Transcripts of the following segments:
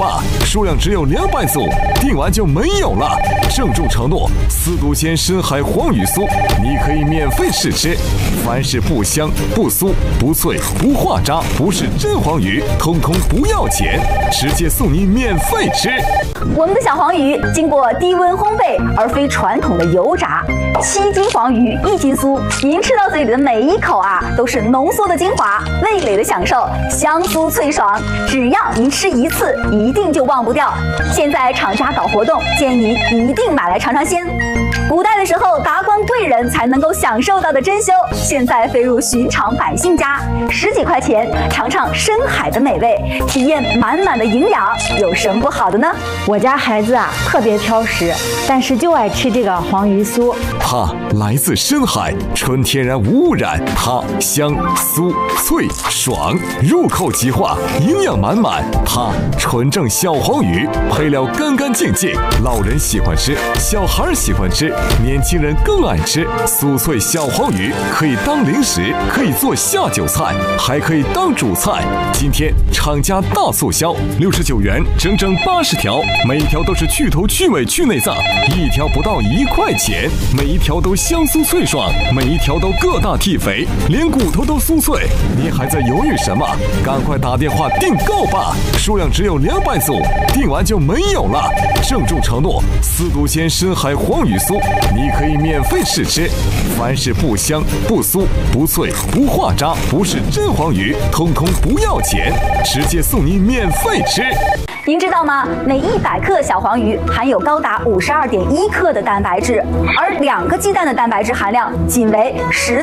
吧，数量只有200组，订完就没有了。郑重承诺，司都鲜深海黄鱼酥，你可以免费试吃。凡是不香、不酥、不脆、不化渣，不是真黄鱼，通通不要钱，直接送你免费吃。 我们的小黄鱼经过低温烘焙，而非传统的油炸。7斤黄鱼1斤酥，您吃到嘴里的每一口啊，都是浓缩的精华，味蕾的享受，香酥脆爽。只要您吃一次，一定就忘不掉。现在厂家搞活动，建议您一定买来尝尝鲜。古代的时候，达官贵人才能够享受到的珍馐，现在飞入寻常百姓家，10几块钱尝尝深海的美味，体验满满的营养，有什么不好的呢？ 我家孩子啊特别挑食，但是就爱吃这个黄鱼酥。 它来自深海，纯天然无污染，它香酥脆爽，入口即化，营养满满。它纯正小黄鱼，配料干干净净，老人喜欢吃，小孩喜欢吃，年轻人更爱吃。酥脆小黄鱼可以当零食，可以做下酒菜，还可以当主菜。今天厂家大促销，69元整整80条，每一条都是去头去尾去内脏，一条不到1块钱，每一条都香酥脆爽，每一条都个大屉肥，连骨头都酥脆。您还在犹豫什么？赶快打电话订购吧，数量只有200组，订完就没有了。郑重承诺，司都鲜深海黄鱼酥，你可以免费试吃。凡是不香、不酥、不脆、不化渣，不是真黄鱼，通通不要钱，直接送你免费吃。 您知道吗？每100克小黄鱼含有高达52.1克的蛋白质，而2个鸡蛋的蛋白质含量仅为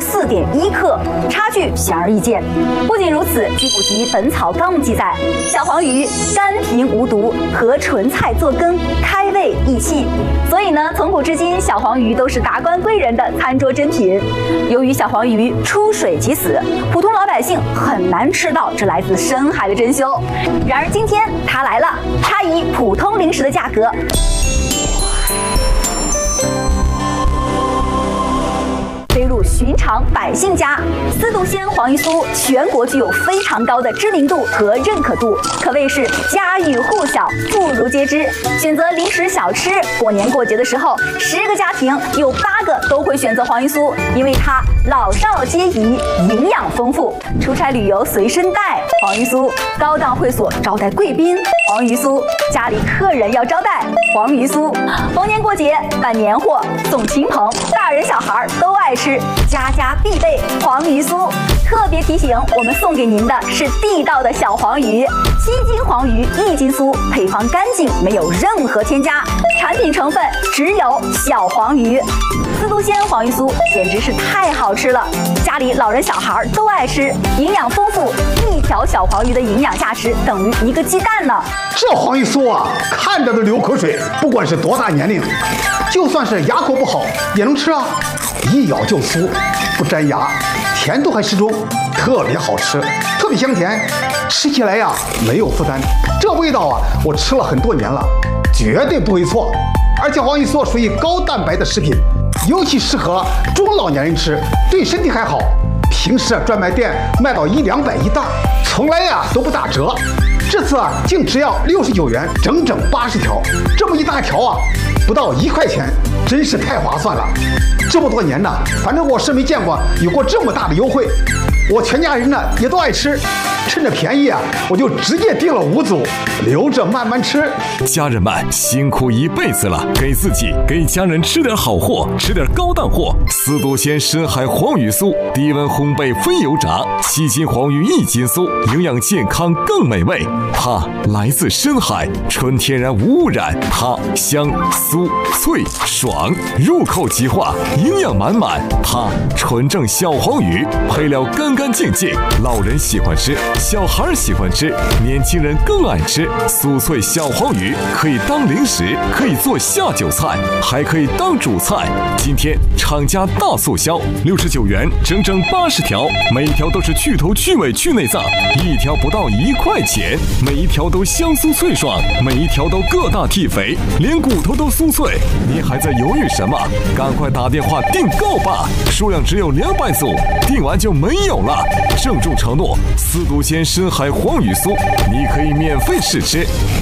14.1克，差距显而易见。不仅如此，据古籍《本草纲目》记载，小黄鱼甘平无毒，和纯菜做羹，开胃益气。所以呢，从古至今，小黄鱼都是达官贵人的餐桌珍品。由于小黄鱼出水即死，普通老百姓很难吃到这来自深海的珍馐。然而今天它来了。它以普通零食的价格飞入寻常百姓家，司都鲜黄鱼酥全国具有非常高的知名度和认可度，可谓是家喻户晓、妇孺皆知。选择零食小吃，过年过节的时候，10个家庭有8个都会选择黄鱼酥，因为它老少皆宜，营养丰富。出差旅游随身带黄鱼酥，高档会所招待贵宾黄鱼酥，家里客人要招待黄鱼酥，逢年过节办年货送亲朋，大人小孩都爱吃，家家必备黄鱼酥。特别提醒，我们送给您的是地道的小黄鱼，7斤黄鱼1斤酥，配方干净，没有任何添加，产品成分只有小黄鱼。司都鲜黄鱼酥简直是太好吃了，家里老人小孩都爱吃，营养丰富，1条小黄鱼的营养价值等于1个鸡蛋呢。 这黄鱼酥啊，看着都流口水，不管是多大年龄，就算是牙口不好也能吃啊，一咬就酥，不粘牙，甜度还适中，特别好吃，特别香甜，吃起来呀没有负担。这味道啊，我吃了很多年了，绝对不会错。而且黄鱼酥属于高蛋白的食品，尤其适合中老年人吃，对身体还好。平时专卖店卖到100-200一袋，从来呀都不打折。这次啊，竟只要69元，整整80条，这么一大条啊，不到1块钱，真是太划算了。这么多年呢，反正我是没见过有过这么大的优惠。我全家人呢也都爱吃，趁着便宜啊，我就直接订了5组，留着慢慢吃。 家人们辛苦一辈子了，给自己给家人吃点好货，吃点高档货。司都鲜深海黄鱼酥，低温烘焙非油炸，7斤黄鱼1斤酥，营养健康更美味。它来自深海，纯天然无污染，它香酥脆爽，入口即化，营养满满。它纯正小黄鱼，配料干干净净，老人喜欢吃，小孩喜欢吃，年轻人更爱吃。酥脆小黄鱼可以当零食，可以做下酒菜，还可以当主菜。今天厂家大促销，69元整整80条，每一条都是去头去尾去内脏，一条不到1块钱，每一条都香酥脆爽，每一条都个大屉肥，连骨头都酥脆。您还在犹豫什么？赶快打电话订购吧，数量只有200组，订完就没有了。郑重承诺，司都鲜深海黄鱼酥，你可以免费试吃。